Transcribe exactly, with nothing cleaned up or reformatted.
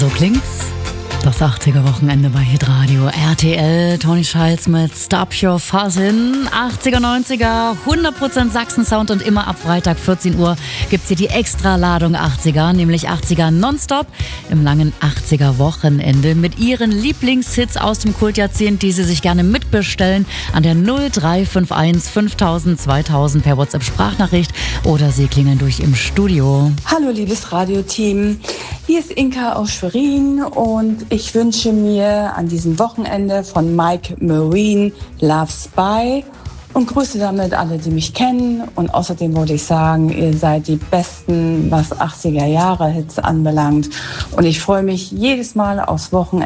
So klingt's. Das achtziger-Wochenende bei Hitradio R T L. Toni Schulz mit Stop Your Fuzzin'. achtziger, neunziger, hundert Prozent Sachsen-Sound und immer ab Freitag vierzehn Uhr gibt's hier die Extra-Ladung achtziger, nämlich achtziger nonstop im langen achtziger-Wochenende mit ihren Lieblingshits aus dem Kultjahrzehnt, die Sie sich gerne mitbestellen an der null drei fünf eins fünftausend zweitausend per WhatsApp-Sprachnachricht oder Sie klingeln durch im Studio. Hallo liebes Radioteam, hier ist Inka aus Schwerin und ich wünsche mir an diesem Wochenende von Mike Marine Love Spy und grüße damit alle, die mich kennen. Und außerdem wollte ich sagen, ihr seid die Besten, was achtziger Jahre Hits anbelangt. Und ich freue mich jedes Mal aufs Wochenende.